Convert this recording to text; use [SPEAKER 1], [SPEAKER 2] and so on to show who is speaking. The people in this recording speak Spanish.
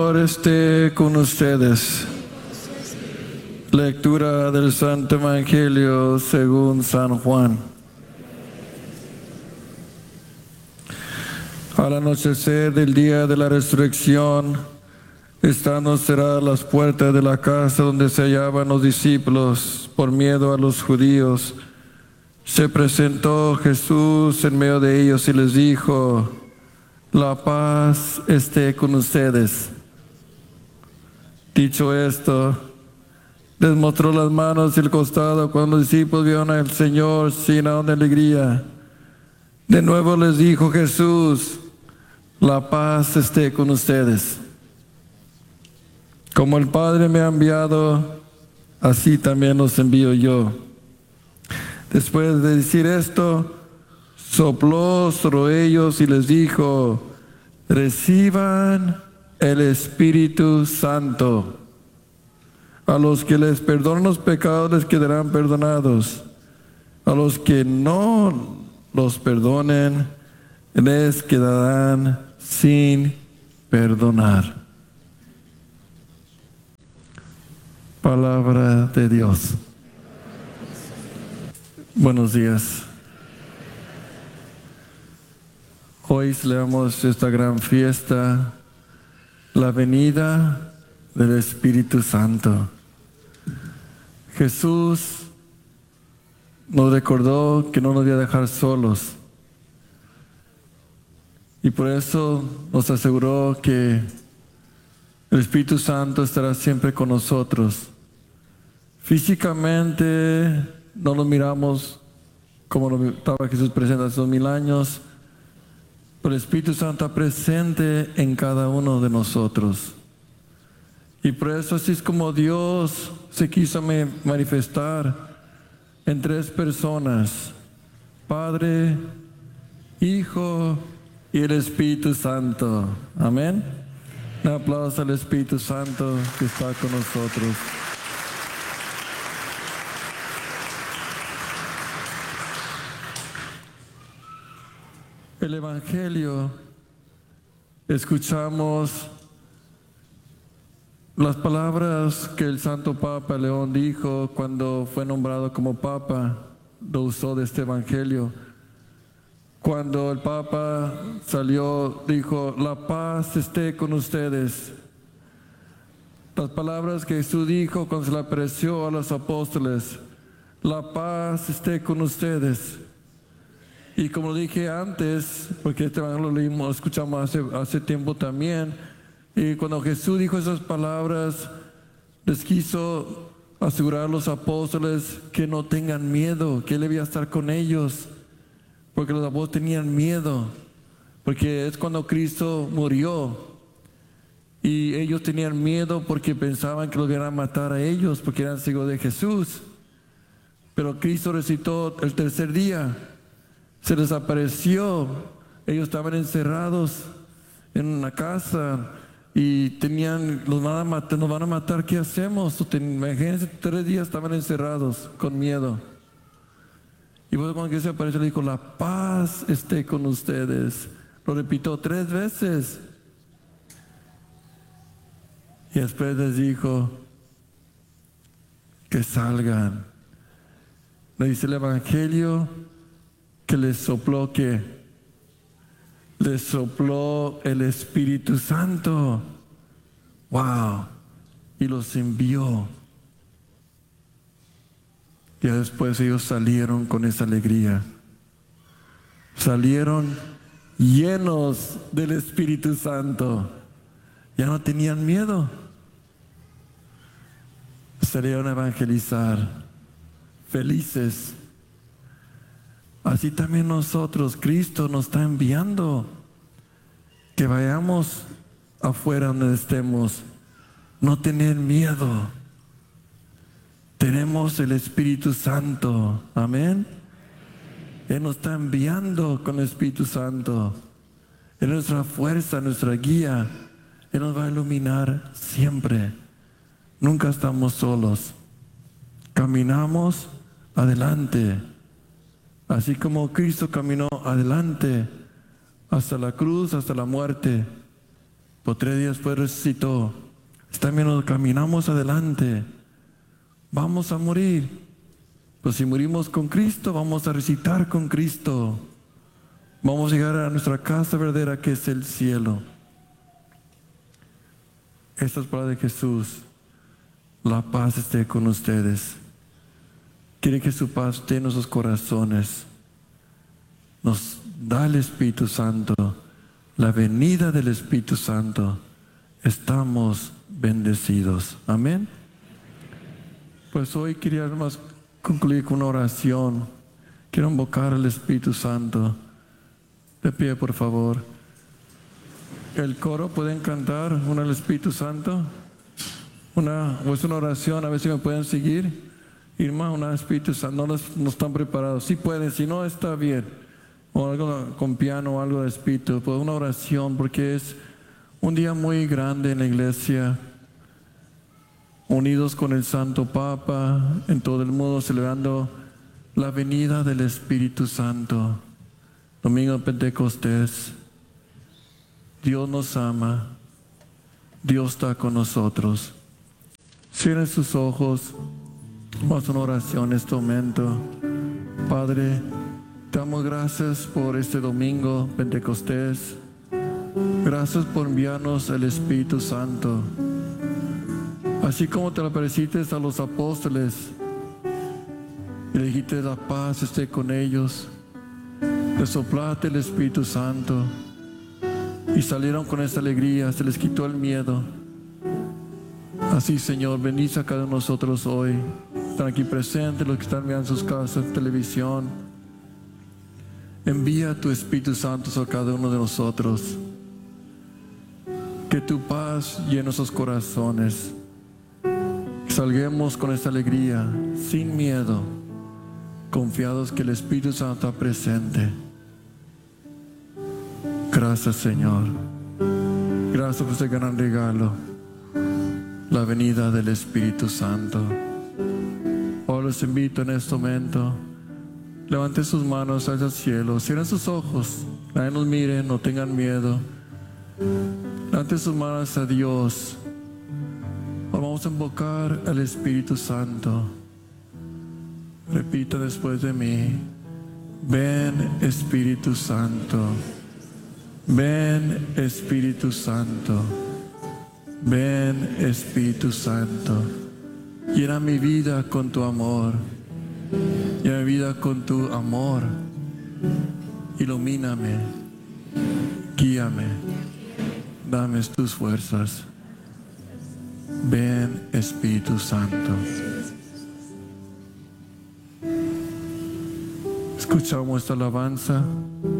[SPEAKER 1] Esté con ustedes. Lectura del Santo Evangelio según San Juan. Al anochecer del día de la resurrección, estando cerradas las puertas de la casa donde se hallaban los discípulos por miedo a los judíos, se presentó Jesús en medio de ellos y les dijo: la paz esté con ustedes. Dicho esto, les mostró las manos y el costado. Cuando los discípulos vieron al Señor, se llenaron de alegría. De nuevo les dijo Jesús: la paz esté con ustedes. Como el Padre me ha enviado, así también los envío yo. Después de decir esto, sopló sobre ellos y les dijo: reciban el Espíritu Santo. A los que les perdonen los pecados les quedarán perdonados. A los que no los perdonen les quedarán sin perdonar. Palabra de Dios. Buenos días. Hoy celebramos esta gran fiesta, la venida del Espíritu Santo. Jesús nos recordó que no nos iba a dejar solos. Y por eso nos aseguró que el Espíritu Santo estará siempre con nosotros. Físicamente no lo miramos como lo estaba Jesús presente hace 2000 años, pero el Espíritu Santo está presente en cada uno de nosotros. Y por eso así es como Dios se quiso manifestar en 3 personas: Padre, Hijo y el Espíritu Santo. Amén. Un aplauso al Espíritu Santo que está con nosotros. El Evangelio, escuchamos las palabras que el Santo Papa León dijo cuando fue nombrado como Papa. Lo usó de este Evangelio. Cuando el Papa salió, dijo: la paz esté con ustedes. Las palabras que Jesús dijo cuando se le apareció a los apóstoles: la paz esté con ustedes. Y como lo dije antes, porque este evangelio lo escuchamos hace tiempo también, y cuando Jesús dijo esas palabras, les quiso asegurar a los apóstoles que no tengan miedo, que Él debía estar con ellos, porque los apóstoles tenían miedo, porque es cuando Cristo murió, y ellos tenían miedo porque pensaban que los iban a matar a ellos, porque eran ciegos de Jesús. Pero Cristo resucitó el tercer día. Se les apareció. Ellos estaban encerrados en una casa y nos van a matar, ¿qué hacemos? Imagínense, 3 días estaban encerrados con miedo. Y luego cuando Cristo apareció, le dijo: la paz esté con ustedes. Lo repitió 3 veces. Y después les dijo que salgan. Le dice el Evangelio que les sopló, ¿qué? Les sopló el Espíritu Santo. ¡Wow! Y los envió. Y después ellos salieron con esa alegría. Salieron llenos del Espíritu Santo. Ya no tenían miedo. Salieron a evangelizar, felices. Así también nosotros, Cristo nos está enviando que vayamos afuera donde estemos, no tener miedo. Tenemos el Espíritu Santo, amén. Él nos está enviando con el Espíritu Santo. Es nuestra fuerza, nuestra guía. Él nos va a iluminar siempre. Nunca estamos solos. Caminamos adelante. Así como Cristo caminó adelante hasta la cruz, hasta la muerte. Por 3 días después resucitó. Está bien, caminamos adelante. Vamos a morir. Pues si morimos con Cristo, vamos a resucitar con Cristo. Vamos a llegar a nuestra casa verdadera, que es el cielo. Estas palabras de Jesús: la paz esté con ustedes. Quiere que su paz esté en nuestros corazones. Nos da el Espíritu Santo, la venida del Espíritu Santo. Estamos bendecidos. Amén. Pues hoy quería más concluir con una oración. Quiero invocar al Espíritu Santo. De pie, por favor. El coro, ¿pueden cantar una al Espíritu Santo? O es una oración, a ver si me pueden seguir. Irma, una al Espíritu Santo. No están preparados. Si pueden, si no, está bien. O algo con piano o algo de Espíritu. Pues una oración, porque es un día muy grande en la iglesia. Unidos con el Santo Papa en todo el mundo, celebrando la venida del Espíritu Santo. Domingo de Pentecostés. Dios nos ama. Dios está con nosotros. Cierren sus ojos. Vamos a hacer una oración en este momento. Padre, te damos gracias por este domingo Pentecostés. Gracias por enviarnos el Espíritu Santo. Así como te lo apareciste a los apóstoles y le dijiste: la paz esté con ellos. Le soplaste el Espíritu Santo y salieron con esta alegría, se les quitó el miedo. Así, Señor, bendice a cada uno de nosotros hoy. Están aquí presentes, los que están mirando sus casas, televisión. Envía tu Espíritu Santo a cada uno de nosotros. Que tu paz llene nuestros corazones. Que salguemos con esta alegría, sin miedo, confiados que el Espíritu Santo está presente. Gracias, Señor. Gracias por este gran regalo, la venida del Espíritu Santo. Ahora los invito en este momento: levanten sus manos hacia el cielo, cierren sus ojos, nadie nos mire, no tengan miedo. Levanten sus manos a Dios. Ahora vamos a invocar al Espíritu Santo. Repita después de mí: ven, Espíritu Santo. Ven, Espíritu Santo. Ven, Espíritu Santo. Llena mi vida con tu amor. Llena mi vida con tu amor. Ilumíname. Guíame. Dame tus fuerzas. Ven, Espíritu Santo. Escuchamos esta alabanza.